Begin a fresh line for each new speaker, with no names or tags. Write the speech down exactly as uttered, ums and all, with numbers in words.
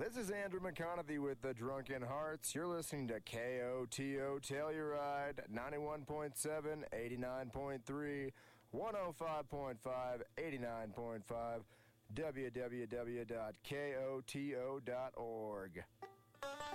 This is Andrew McConaughey with the Drunken Hearts. You're listening to K O T O Telluride, ninety-one point seven, eighty-nine point three, one oh five point five, eighty-nine point five, w w w dot k o t o dot org.